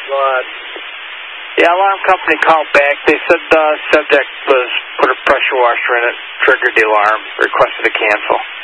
Go ahead. Yeah, alarm company called back. They said the subject was put a pressure washer in it, triggered the alarm, requested to cancel.